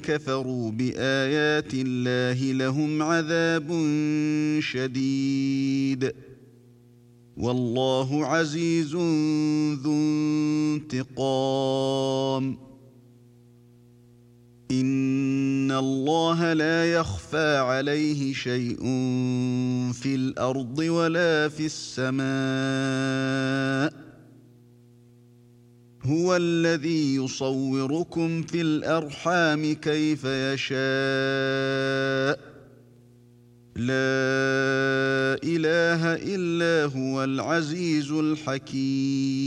كفروا بآيات الله لهم عذاب شديد والله عزيز ذو انتقام إن الله لا يخفى عليه شيء في الأرض ولا في السماء هو الذي يصوركم في الأرحام كيف يشاء لا إله إلا هو العزيز الحكيم